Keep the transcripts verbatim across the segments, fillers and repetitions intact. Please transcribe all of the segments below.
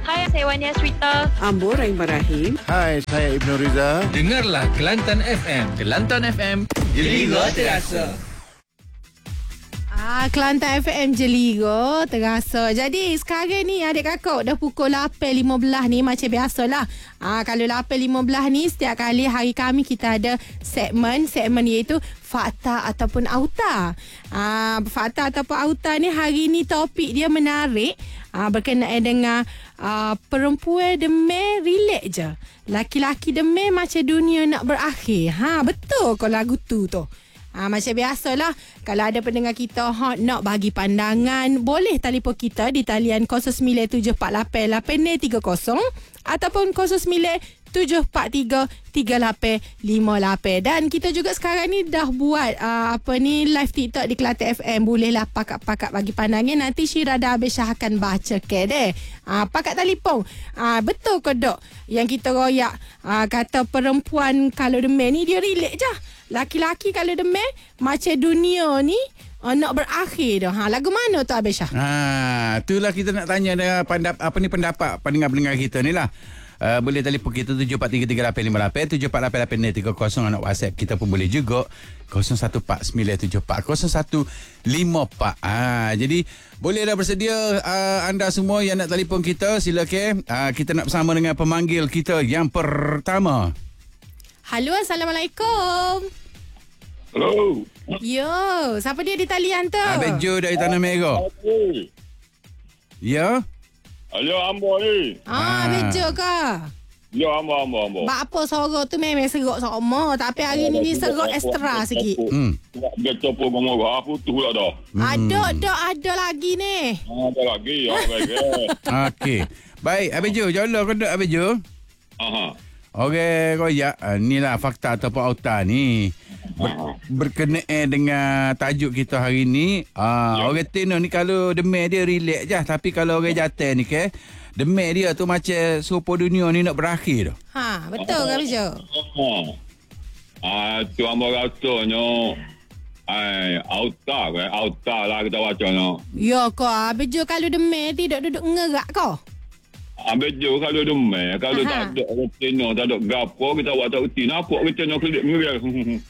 Hai, saya Wania Swita. Ambo Rahim Barahim. Hai, saya Ibnu Riza. Dengarlah Kelantan F M. Kelantan F M, Jeliga Terasa. Ah, Kelantan F M Jeliga terasa. Jadi sekarang ni adik kakak dah pukul lapan lima belas ni macam biasalah. Ah, kalau lapan lima belas ni setiap kali hari kami kita ada segmen, segmen iaitu fakta ataupun auta. Ah, fakta ataupun auta ni hari ni topik dia menarik. Ah, berkenaan dengan ah, perempuan demam relax je. Laki-laki demam macam dunia nak berakhir. Ha, betul ke lagu tu tu? Ha, macam biasalah, kalau ada pendengar kita hot nak bagi pandangan, boleh telefon kita di talian kosong sembilan tujuh empat lapan lapan tiga kosong ataupun kosong sembilan tujuh empat tiga tiga lapan lima lapan. Dan kita juga sekarang ni dah buat uh, apa ni live TikTok di Kelantan F M. Bolehlah pakat-pakat bagi pandangan. Nanti Syirah dah habis Syah akan baca ke deh. Uh, pakat telefon. Uh, betul ke dok yang kita royak uh, kata perempuan kalau demam ni dia relax je. Laki-laki kalau demam macam dunia ni uh, nak berakhir dah. Ha, lagu mana tu Abis Syah? Ha, itulah kita nak tanya dengan pandap, apa ni pendapat pendengar-pendengar kita ni lah. Uh, boleh telefon kita tujuh empat tiga tiga lapan lima lapan, tujuh empat lapan lapan tiga kosong. Anak WhatsApp kita pun boleh juga kosong satu empat sembilan tujuh empat kosong satu lima empat. Ha, jadi boleh dah bersedia uh, anda semua yang nak telefon kita, silakan. Uh, kita nak bersama dengan pemanggil kita yang pertama. Halo, Assalamualaikum. Hello. Yo, siapa dia di talian tu? Abang Jo dari Tanah Merah. Ya? Halo, Ambo ni. Ah, Ah. bejo ke? Ya, Ambo, Ambo, Ambo. Bak apa sorok tu memang serok sama, tapi hari ni ni serok ekstra sikit. Hmm. Dia copo ngomong apa tu pula dah. Ada, ada, ada lagi ni. Ah, ada lagi. Ya, baik. Okey. Baik, Abang Jo, jolok ke tak Abang Jo? Aha. Okey, koyak. Uh, inilah fakta ataupun auta ni. Ber, berkenaan dengan tajuk kita hari ni. Uh, Ya. Orang Tino ni kalau demam dia relax je. Tapi kalau orang jantan ni ke, demam dia tu macam serupa dunia ni nak berakhir tu. Ha, betul ke bejo? Ah. Ah, tu Ambo rasanya. Ai, auta ke? Auta lah kita bacanya. Ya ke, bejo kalau demam tidak duduk ngerak ke? Ambil je kalau demam. Kalau Aha. tak ada orang tino, tak ada gapo, kita buat tak uti. Nampak kita nak kelip ngeriak.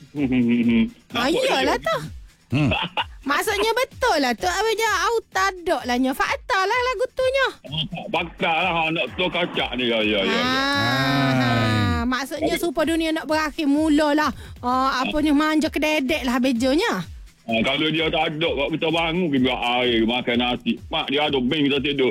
Ah, iyalah tu. Hmm. Maksudnya betul lah tu. Apa je auta dok lah nya. Fakta lah lagu tu nya. Bakal lah nak tu kacak ni. Ya, ya, ya. Ah, maksudnya supaya dunia nak berakhir mulalah. Ah, apa ni manja kededek lah bejonya. Ha, kalau dia tak ada, kalau kita bangun, kita buat air, makan nasi. Mak, dia ada bank, kita tidur.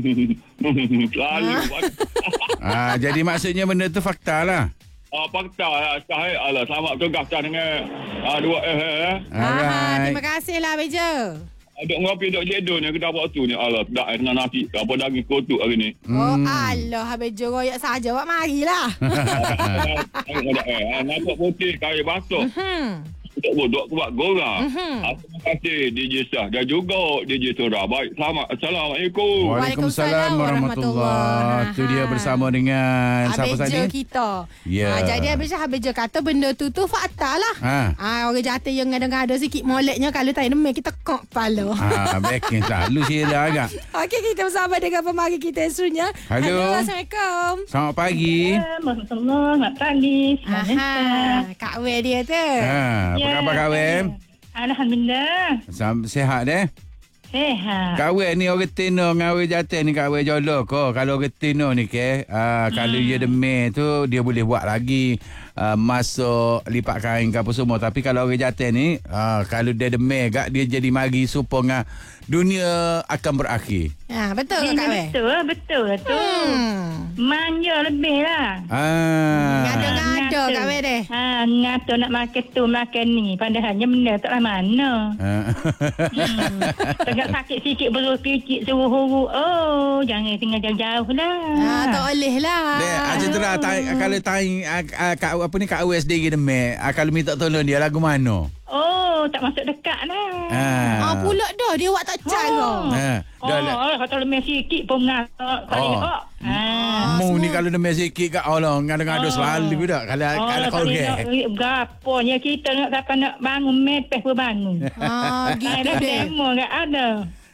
Selalu. Ah, jadi maksudnya benda tu fakta lah. Ah, fakta lah. Syahid, alah, selamat tugas dah dengan ah, dua eh, eh. Ah, Alright. terima kasih lah bejo. Duk ngopi, duk jedul ni, kita buat tu ni. Alah, dah eh, dengan nasi. Apa daging kotuk hari ni. Oh, alah bejo royak saja. Wak marilah. Eh, nampak putih, kaya basuh. Hmm. Tak bodoh buat gorang. Mhm. Ah, terima kasih D J Syah dan juga D J Tora. Baik, selamat. Assalamualaikum. Waalaikumsalam warahmatullahi. Itu dia bersama dengan siapa Abejo tadi? kita. Ya. Ha, jadi Abejo Abejo kata benda tu tu fakta lah. Ha. Ha, orang jatuh yang ngada-ngada sikit moleknya kalau tak demam kita kok kepala. Ah, backing selalu sila agak. Okey, kita bersama dengan pemanggil kita esoknya. Halo. Halo, Assalamualaikum. Selamat pagi. Assalamualaikum. Selamat pagi. Aha, Kak Wer dia tu. Ha, apa khabar Kak Wen? Alhamdulillah. Sam- Sihat deh? Sehat. Kak Wen ni orang Tino dengan orang Jateng ni Kak Wen jolok ko. Kalau orang Tino ni ke, uh, kalau dia demam tu dia boleh buat lagi uh, masuk lipat kain ke apa semua. Tapi kalau orang Jateng ni, uh, kalau dia demam gak dia jadi mari supaya dunia akan berakhir. Ha, betul ke Kak Wer? Betul, betul tu. Hmm. Manja lebih lah. Ah. Ngada-ngada Kak Wer deh. Ha, ngata nak makan tu, makan ni. Padahalnya benda taklah mana. Ah. Hmm. Tegak sakit sikit perut kicik suruh huru. Oh, jangan tinggal jauh-jauh lah. Ha, tak boleh lah. Dek, aja tu lah tai- kalau tai uh, uh, Kak apa ni Kak Wes dia demam, uh, kalau minta tolong dia lagu mana? Oh, tak masuk dekat lah. Ah. Ah, pula dah dia buat tak cara. Ha. Oh, Dah lah. oh, kalau lemah sikit pun ngatak. Kali Oh. oh. Ha. Mu ni kalau demam sikit kat Allah ngada-ngada Oh. selalu dah kalau Oh, kalau kau kalau ge. nak gaponya kita nak dapat nak bangun mepeh pun bangun. Ah, gitu Ada deh. demo enggak ada.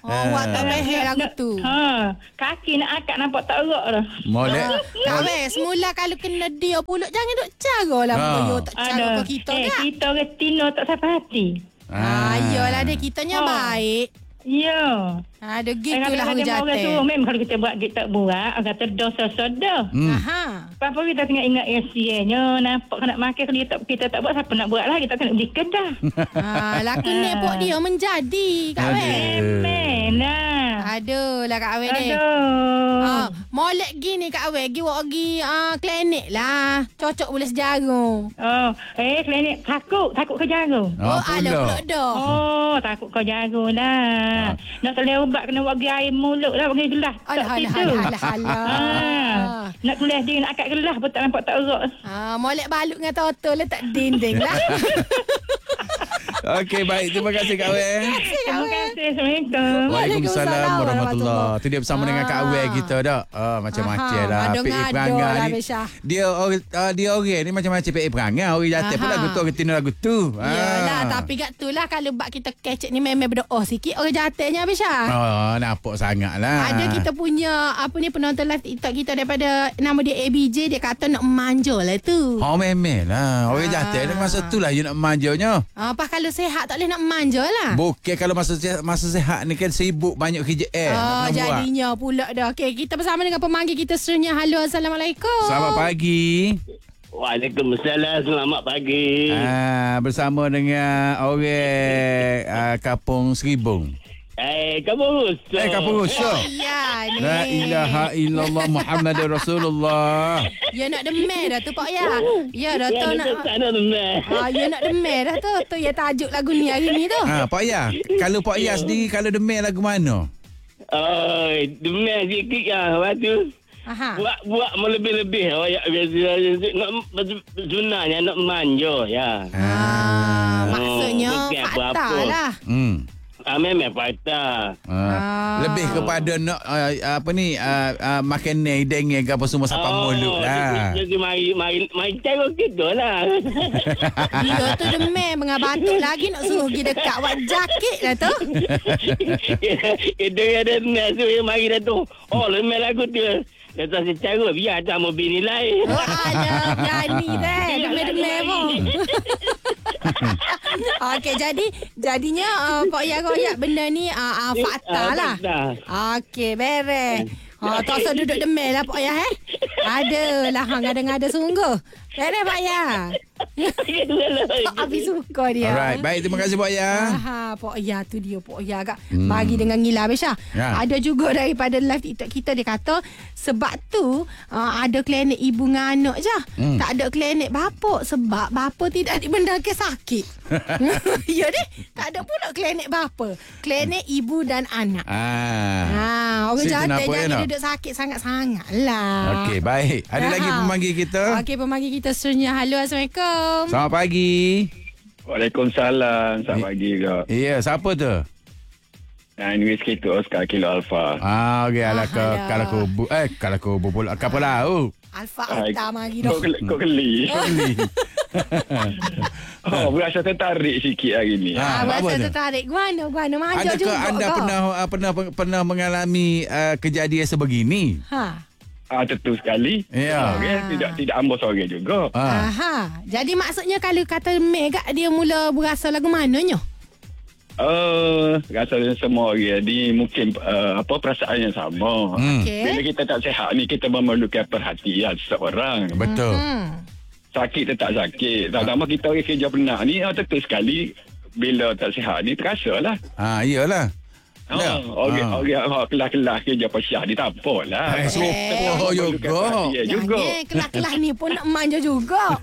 Oh, awak tak behel lagu tu. Ha, kaki nak akak nampak tak erak dah. Molek. Kak Weh, semula kalau kena dia pula jangan duk cara lah. Ha. Boyo tak cara Ada. ke kita eh, kan? kita orang Tino tak sampai hati. Ah, iyalah dia kitanya Ha. baik. Ya. Ada Eh, gitulah orang kadang-kadang orang suruh jatuh. memang kalau kita buat kita buat, orang kata dosa-soda. Hmm. Aha. Apa kita tengah ingat rahsianya, nampak nak makan kalau kita, kita tak buat, siapa nak buat lah, kita kena beli kedah. Ah, laku nepok dia menjadi Kak Weh. Emen lah. Aduh lah Kak Weh ni. Aduh. Ah, molek gini Kak Weh, gi wak gi ah, klinik lah. Cocok boleh sejarum. Oh, eh, klinik takut, takut ke jarum. Ah, Oh, ada pula. pula dah. Oh, takut kau jarum dah. Nak tulis ubat kena bagi air mulut lah, bagi gelas. Alah, Tak alah, situ. alah, alah, alah. Ah, nak tulis dia nak akak gelas pun tak nampak tak erak. Ah, molek balut dengan total letak dinding lah. Okey, baik. Terima kasih Kak Weh. Terima kasih. Assalamualaikum. Waalaikumsalam warahmatullahi. Tu dia bersama dengan Kak Weh kita dah. Ah, macam-macam Aha, lah. ngado-ngado P A perangai lah, ni. Besha. Dia orang uh, dia orang ni macam-macam P A perangai. Orang jatuh pun Aha. lagu tu, orang tino lagu tu. Yalah, tapi kat tu lah kalau bak kita kecek ni memang berdoa sikit orang jatuhnya Besha. Oh, nampak sangat lah. Ada kita punya apa ni penonton live TikTok kita daripada nama dia A B J, dia kata nak manja lah tu. Oh, memang lah. Orang Ah. jatuh ni masa tu lah you nak manjanya. Apa kalau sehat tak boleh nak manja lah. Bukan kalau masa masa sehat ni kan sibuk banyak kerja eh. Oh, nak kena buat. jadinya pula dah. Okey, kita bersama dengan pemanggil kita seterusnya. Halo, Assalamualaikum. Selamat pagi. Waalaikumsalam, selamat pagi. Ah, bersama dengan orang ah, Kampung Seribung. Eh, kamu rusak. Eh, Kampung Rusak. Ya ni. La ilaha illallah Muhammadur Rasulullah. Ya nak demam dah tu Pak Ya. Ya dah tu nak. Sana benar. Ah, ya nak demam dah tu. Tu ya tajuk lagu ni hari ni tu. Ha, Pak Ya, kalau Pak Ya sendiri kalau demam lagu mana? Oh, demam sikit lah. Lepas tu, Aha. buat buat melebih-lebih. Oh, ya, biasa. Nak, sebenarnya nak manja, ya. Ah, maksudnya bukan fakta apa-apa. lah. Hmm. Ah, memang fakta. Ha, Ah. lebih kepada nak uh, apa ni uh, uh, makan ni dengeng ke apa semua sampai mulut lah. Jadi, mari, mari, mari cara kita lah. Dia tu demam mengah batuk lagi nak suruh pergi dekat buat jakit lah tu. Kita ada nasi yang mari dah tu. Oh, lemah lagu tu. Kata secara biar tak mau bini lain. Oh, ada berani dah. Demam-demam pun. Okey, jadi jadinya uh, Pak Ya royak benda ni uh, uh, fakta Ah, lah. fakta. Okey, beres. Ha, tak usah duduk demam lah Pak Ya eh. Adalah hang ada-ada sungguh. Beres Pak Ya. Habis suka dia. Alright, baik, terima kasih Pak Ya. Aha, Pak Ya tu dia Pak Ya agak hmm. bagi dengan gila Besha. Ya. Ada juga daripada live TikTok kita dia kata sebab tu uh, ada klinik ibu dengan anak je. Hmm. Tak ada klinik bapa sebab bapa tidak dibendaki sakit. Ya deh, tak ada pula klinik bapa. Klinik ibu dan anak. Ah. Ha, orang Situ jatuh kenapa, jangan Yana? duduk sakit sangat-sangat lah. Okey, baik. Ada Aha. lagi pemanggil kita? Okey, pemanggil kita seterusnya. Halo, Assalamualaikum. Selamat pagi. Waalaikumsalam. Selamat pagi kak. Ya, siapa tu? Nah, ini sikit tu Oscar Kilo Alpha. Ah, okey, ala ke Alah. kalau aku bu, eh kalau aku pula kapal lau. Alfa Hai. Alta mari Kau dah. keli. Kau keli. Oh, berasa tertarik sikit hari ni. Ah, Ah, apa rasa tu? tertarik. Guana, guana manja Adakah juga. anda kau? pernah uh, pernah pernah mengalami uh, kejadian sebegini? Ha. Ah, tentu sekali. Ya. Okay. Tidak tidak ambil seorang juga. Ah. Aha. Jadi maksudnya kalau kata Meg dia mula berasa lagu mananya? Uh, rasa semua orang ni mungkin uh, apa perasaan yang sama. Hmm. Okey. Bila kita tak sihat ni, kita memerlukan perhatian seseorang. Betul. Hmm. Sakit tetap sakit. Terutama kita orang kerja benar ni, ah, tentu sekali bila tak sihat ni terasa lah. Ah, iyalah. Ya. Oh, orang Ah. orang orang kelas-kelas kerja pasyah ni tak apa lah. Eh, super juga. Ya juga. Jangan kelas-kelas ni pun nak manja juga.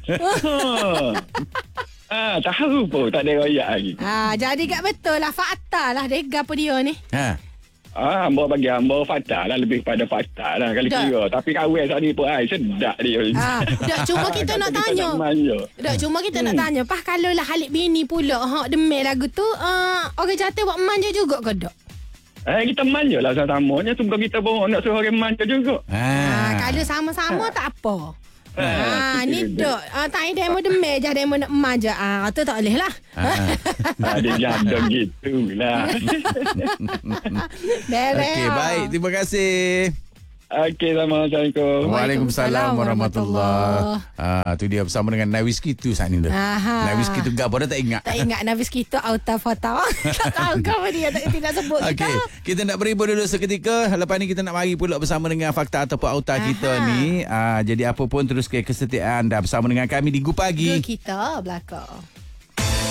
Ah, tahu pun tak ada royak lagi. ha, jadi gak betul lah fakta lah dia apa dia ni. Ha. Ah, hamba bagi hamba fakta lah, lebih pada fakta lah kalau Dah. kira. Tapi kawan saat ni pun ai sedap dia. Ha, dak cuma kita nak Kata tanya. nak manja. Dak cuma kita nak tanya. Pas kalau lah Halik bini pula hak demel lagu tu, uh, orang jatuh buat manja juga ke dak? Eh, kita manja lah sama-samanya. Tunggu kita pun nak suruh orang manja juga. Ha, Ha. kalau sama-sama tak apa. Ah, ni dok. Ah, tak ada demo demam je, demo nak emas je. Ah, tu tak boleh lah. Ada jam gitu lah. Okey, baik. Terima kasih. Okey, Assalamualaikum. Waalaikumsalam warahmatullahi. Ah, tu dia bersama dengan Nawiski tu saat ni tu. Aha. Nawiski tu gap dah tak ingat. Tak ingat Nafis kita auta foto. Tak tahu kau dia tak tidak sebut kita. Okey, kita nak berhibur dulu seketika. Lepas ni kita nak mari pula bersama dengan fakta ataupun auta kita ni. Ah, jadi apa pun terus ke kesetiaan anda bersama dengan kami di Gu Pagi. Kita belakang.